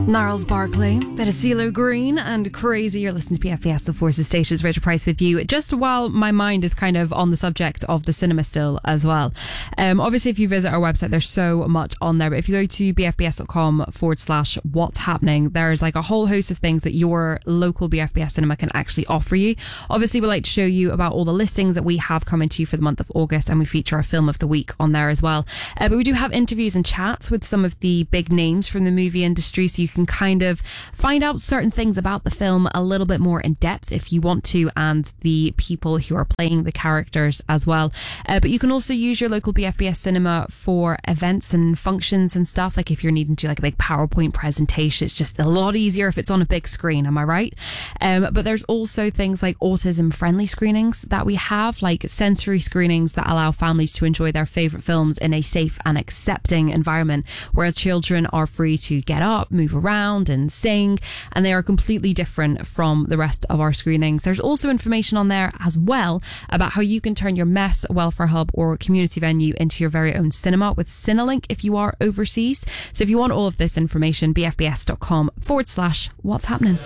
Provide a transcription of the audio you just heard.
Gnarls Barkley, bit of CeeLo Green and Crazy. You're listening to BFBS, The Forces Stations, Rachel Price with you. Just while my mind is kind of on the subject of the cinema still as well. Obviously, if you visit our website, there's so much on there. But if you go to bfbs.com/what's happening, there's like a whole host of things that your local BFBS cinema can actually offer you. Obviously, we like to show you about all the listings that we have coming to you for the month of August, and we feature our film of the week on there as well. But we do have interviews and chats with some of the big names from the movie industry, so you can kind of find out certain things about the film a little bit more in depth if you want to, and the people who are playing the characters as well. But you can also use your local BFBS cinema for events and functions and stuff. Like if you're needing to do like a big PowerPoint presentation, it's just a lot easier if it's on a big screen. Am I right? But there's also things like autism friendly screenings that we have, like sensory screenings that allow families to enjoy their favorite films in a safe and accepting environment where children are free to get up, move around and sing, and they are completely different from the rest of our screenings. There's also information on there as well about how you can turn your mess, welfare hub or community venue into your very own cinema with Cinelink if you are overseas. So if you want all of this information, bfbs.com/what's happening.